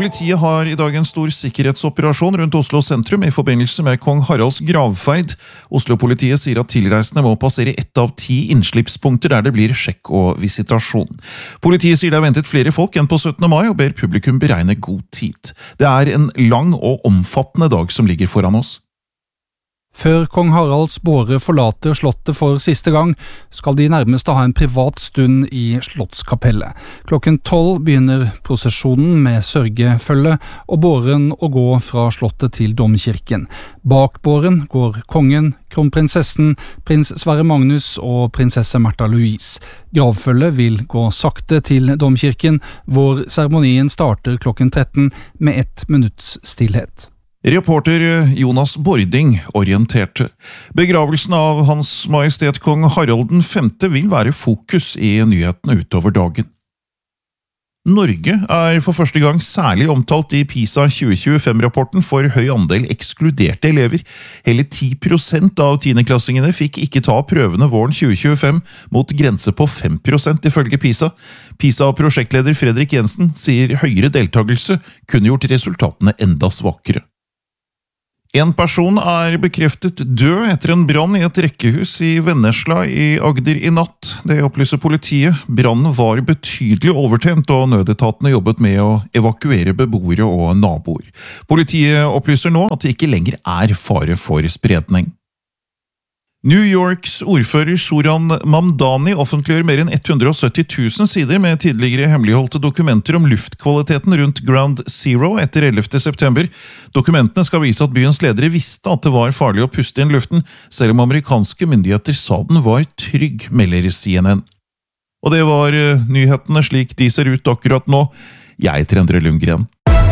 Politiet har I dag en stor sikkerhetsoperasjon rundt Oslo sentrum I forbindelse med Kong Haralds gravferd. Oslo-politiet sier at tilreisende må passere 1 av 10 innslippspunkter der det blir sjekk og visitasjon. Politiet sier det ventet flere folk enn på 17. mai og ber publikum beregne god tid. Det en lang og omfattende dag som ligger foran oss. Før kong Haralds båre forlater slottet for siste gang, skal de nærmeste ha en privat stund I slottskapellet. Klokken 12 begynner prosesjonen med sørgefølge, og båren å gå fra slottet til domkirken. Bak båren går kongen, kronprinsessen, prins Sverre Magnus og prinsesse Märtha Louise. Gravfølget vil gå sakte til domkirken, hvor seremonien starter klokken 13 med 1 minutts stillhet. Reporter Jonas Bording orienterte. Begravelsen av Hans Majestet Kong Harald V vil være fokus I nyhetene utover dagen. Norge for første gang særlig omtalt I PISA 2025-rapporten for høy andel ekskluderte elever. Hele 10% av 10-klassingene fikk ikke ta prøvene våren 2025 mot grense på 5% ifølge PISA. PISA-prosjektleder Fredrik Jensen sier høyere deltagelse kunne gjort resultatene enda svakere. En person bekreftet død etter en brann I et rekkehus I Vennesla I Agder I natt. Det opplyser politiet. Brannen var betydelig overtent, og nødetatene jobbet med å evakuere beboere og naboer. Politiet opplyser nå at det ikke lenger fare for spredning. New Yorks ordfører Zohran Mamdani offentliggjør mer enn 170 000 sider med tidligere hemmeligholdte dokumenter om luftkvaliteten rundt Ground Zero etter 11. september. Dokumentene skal vise at byens ledere visste at det var farlig å puste inn luften, selv om amerikanske myndigheter sa den var trygg, melder CNN. Og det var nyhetene slik de ser ut akkurat nå. Jeg heter Endre Lundgren.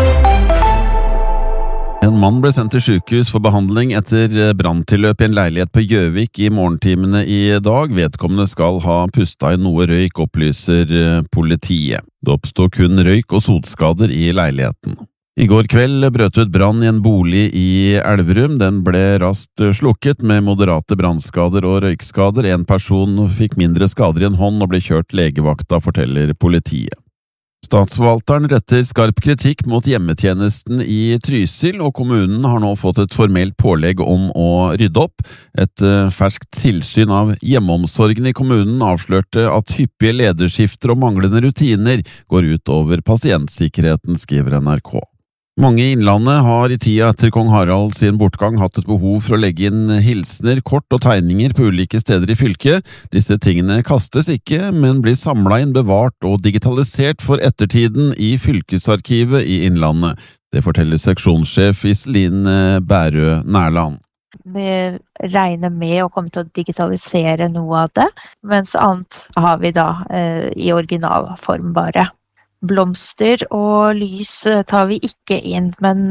En mann ble sendt til sykehus for behandling etter branntilløp I en leilighet på Gjøvik I morgentimene I dag. Vedkommende skal ha pustet I noe røyk, opplyser politiet. Det oppstod kun røyk og sotskader I leiligheten. I går kveld brøt ut brann I en bolig I Elverum. Den ble raskt slukket med moderate brannskader og røykskader. En person fikk mindre skader I en hånd og ble kjørt legevakta, forteller politiet. Statsforvalteren retter skarp kritikk mot hjemmetjenesten I Trysil, og kommunen har nå fått et formelt pålegg om å rydde opp. Et ferskt tilsyn av hjemmeomsorgen I kommunen avslørte at hyppige lederskifter og manglende rutiner går ut over pasientsikkerheten, skriver NRK. Mange I Innlandet har I tida etter kong Harald sin bortgang hatt et behov for å legge inn hilsner, kort og tegninger på ulike steder I fylket. Disse tingene kastes ikke, men blir samlet inn, bevart og digitalisert for ettertiden I fylkesarkivet I Innlandet. Det forteller seksjonssjef Iselin Bærø Nærland. Vi regner med å komme til å digitalisere noe av det, mens annet har vi da I originalform bare. Blomster og lys tar vi ikke inn, men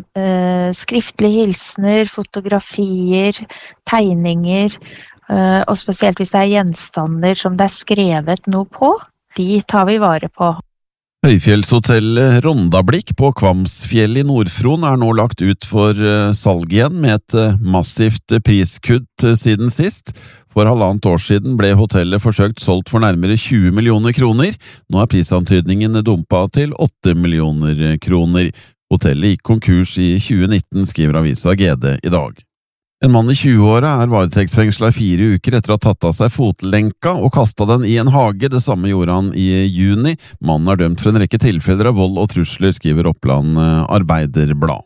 skriftlige hilsner, fotografier, tegninger, og spesielt hvis det gjenstander som det skrevet noe på, de tar vi vare på. Høyfjellshotellet Rondablikk på Kvamsfjell I Nordfron nå lagt ut for salg igjen med et massivt priskutt siden sist. For 1,5 år siden ble hotellet forsøkt solgt for nærmere 20 millioner kroner. Nå prisantydningen dumpet til 8 millioner kroner. Hotellet gikk konkurs I 2019, skriver avisa GD I dag. En mann I 20-åra varetektsfengslet I 4 uker etter å ha tatt av seg fotlenka og kastet den I en hage. Det samme gjorde han I juni. Mannen dømt for en rekke tilfeller av vold og trusler, skriver Oppland Arbeiderblad.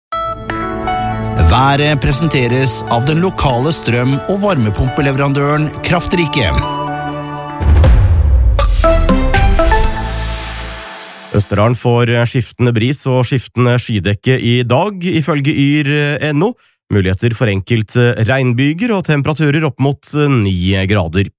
Været presenteres av den lokale strøm- og varmepumpeleverandøren Kraftrike. Østerdalen får skiftende bris og skiftende skydekke I dag, ifølge Yr.no. Muligheter for enkelt regnbyger og temperaturer opp mot 9 grader.